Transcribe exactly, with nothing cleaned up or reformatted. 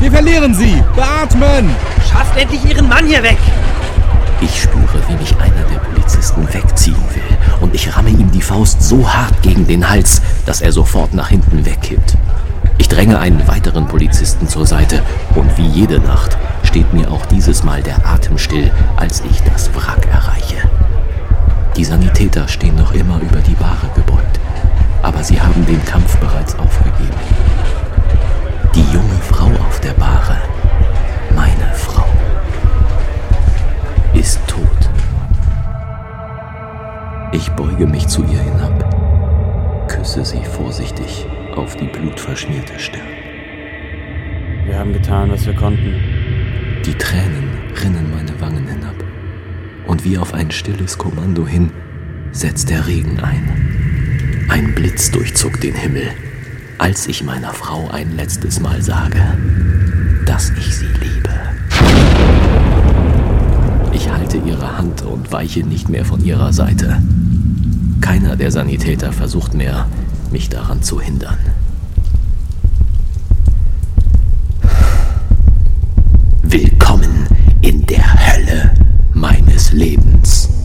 Wir verlieren sie! Beatmen! Schafft endlich Ihren Mann hier weg! Ich spüre, wie mich einer der Polizisten wegziehen will. Und ich ramme ihm die Faust so hart gegen den Hals, dass er sofort nach hinten wegkippt. Ich dränge einen weiteren Polizisten zur Seite. Und wie jede Nacht steht mir auch dieses Mal der Atem still, als ich das Wrack erreiche. Die Sanitäter stehen noch immer über die Bahre gebeugt. Aber sie haben den Kampf bereits aufgegeben. Die junge Frau auf der Bahre, meine Frau, ist tot. Ich beuge mich zu ihr hinab, küsse sie vorsichtig auf die blutverschmierte Stirn. Wir haben getan, was wir konnten. Die Tränen rinnen meine Wangen hinab. Und wie auf ein stilles Kommando hin setzt der Regen ein. Ein Blitz durchzuckt den Himmel, als ich meiner Frau ein letztes Mal sage, dass ich sie liebe. Ich halte ihre Hand und weiche nicht mehr von ihrer Seite. Keiner der Sanitäter versucht mehr, mich daran zu hindern. Willkommen in der Hölle meines Lebens.